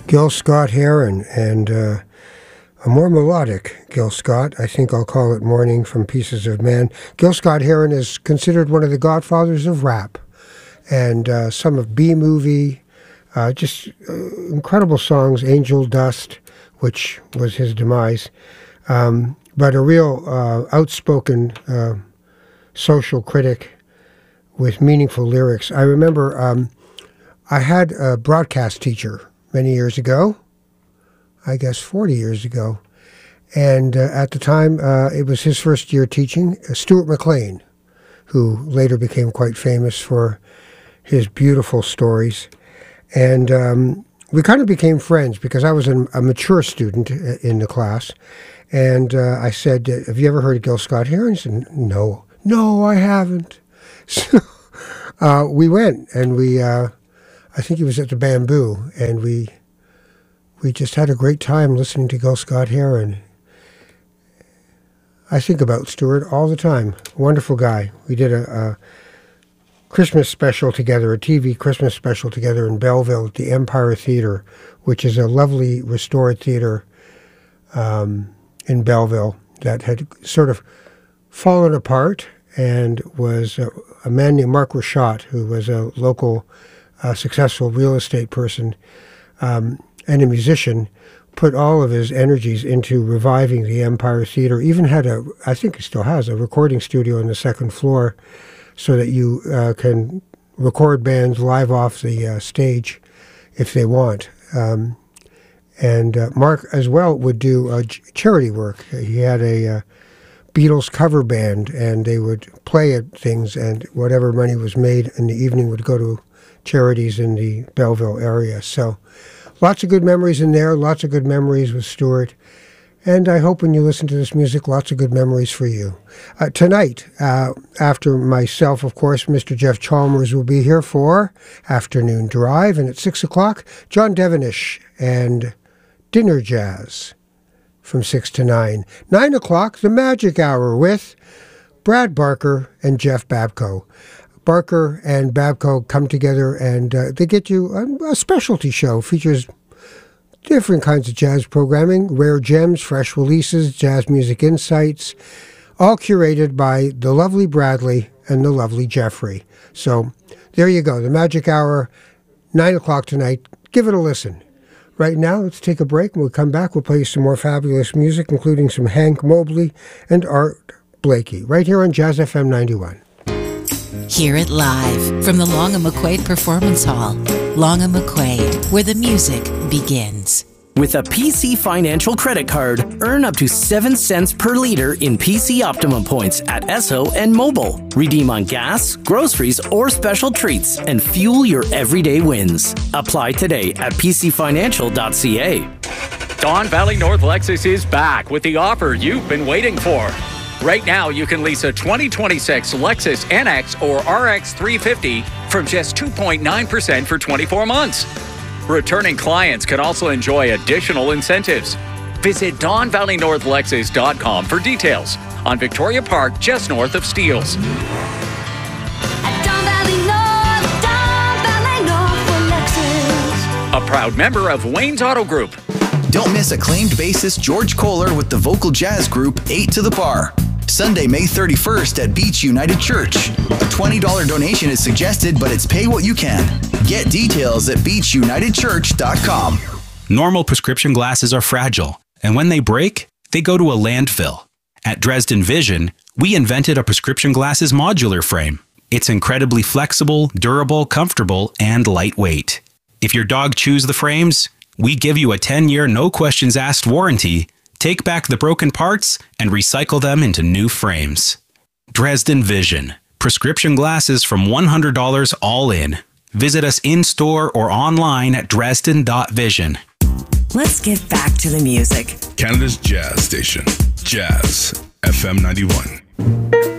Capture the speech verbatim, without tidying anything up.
Gil Scott-Heron, and uh, a more melodic Gil Scott. I think I'll call it Morning from Pieces of Man. Gil Scott-Heron is considered one of the godfathers of rap, and uh, some of B-Movie, uh, just uh, incredible songs, Angel Dust, which was his demise, um, but a real uh, outspoken uh, social critic with meaningful lyrics. I remember um, I had a broadcast teacher many years ago, I guess forty years ago, and uh, at the time uh, it was his first year teaching, uh, Stuart McLean, who later became quite famous for his beautiful stories. And um, we kind of became friends because I was a, a mature student in the class. And uh, I said, have you ever heard of Gil Scott-Heron? He said, no. No, I haven't. So uh, we went, and we, uh, I think he was at the Bamboo, and we we just had a great time listening to Gil Scott-Heron. I think about Stuart all the time. Wonderful guy. We did a, a Christmas special together, a T V Christmas special together in Belleville at the Empire Theater, which is a lovely restored theater um, in Belleville that had sort of fallen apart, and was a, a man named Mark Rashad, who was a local uh, successful real estate person um, and a musician, put all of his energies into reviving the Empire Theater. Even had a, I think he still has, a recording studio on the second floor so that you uh, can record bands live off the uh, stage if they want. Um, and uh, Mark as well would do uh, charity work. He had a uh, Beatles cover band, and they would play at things, and whatever money was made in the evening would go to charities in the Belleville area. So lots of good memories in there, lots of good memories with Stuart. And I hope when you listen to this music, lots of good memories for you. Uh, tonight, uh, after myself, of course, Mister Jeff Chalmers will be here for Afternoon Drive. And at six o'clock, John Devenish and Dinner Jazz from six to nine. nine o'clock, The Magic Hour with Brad Barker and Jeff Babko. Barker and Babko come together, and uh, they get you a, a specialty show. Features different kinds of jazz programming, rare gems, fresh releases, jazz music insights, all curated by the lovely Bradley and the lovely Jeffrey. So there you go, The Magic Hour, nine o'clock tonight. Give it a listen. Right now, let's take a break. When we come back, we'll play you some more fabulous music, including some Hank Mobley and Art Blakey, right here on Jazz F M ninety-one. Hear it live from the Long and McQuaid Performance Hall. Long and McQuaid, where the music begins. With a P C Financial credit card, earn up to seven cents per liter in P C Optimum points at Esso and Mobile. Redeem on gas, groceries, or special treats and fuel your everyday wins. Apply today at p c financial dot c a. Don Valley North Lexus is back with the offer you've been waiting for. Right now, you can lease a twenty twenty-six Lexus N X or R X three fifty from just two point nine percent for twenty-four months. Returning clients can also enjoy additional incentives. Visit Don Valley North Lexus dot com for details on Victoria Park, just north of Steeles. Don Valley North, Don Valley North for Lexus. A proud member of Wayne's Auto Group. Don't miss acclaimed bassist George Kohler with the vocal jazz group Eight to the Bar. Sunday, May thirty-first at Beach United Church. A twenty dollars donation is suggested, but it's pay what you can. Get details at beach united church dot com. Normal prescription glasses are fragile, and when they break, they go to a landfill. At Dresden Vision, we invented a prescription glasses modular frame. It's incredibly flexible, durable, comfortable, and lightweight. If your dog chews the frames, we give you a ten-year no-questions-asked warranty. Take back the broken parts and recycle them into new frames. Dresden Vision. Prescription glasses from one hundred dollars all in. Visit us in-store or online at dresden dot vision. Let's get back to the music. Canada's Jazz Station. Jazz F M ninety-one.